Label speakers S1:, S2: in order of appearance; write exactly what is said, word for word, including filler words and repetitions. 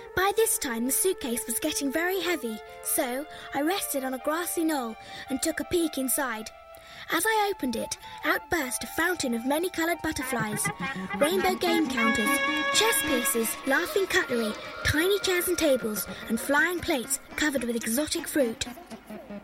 S1: By this time, the suitcase was getting very heavy, so I rested on a grassy knoll and took a peek inside. As I opened it, out burst a fountain of many-coloured butterflies, rainbow game counters, chess pieces, laughing cutlery, tiny chairs and tables, and flying plates covered with exotic fruit.